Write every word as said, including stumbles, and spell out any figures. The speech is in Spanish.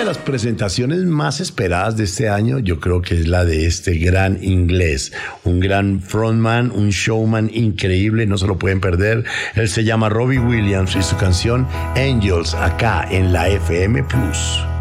las presentaciones más esperadas de este año, yo creo que es la de este gran inglés, un gran frontman, un showman increíble, no se lo pueden perder. Él se llama Robbie Williams y su canción Angels, acá en la F M Plus.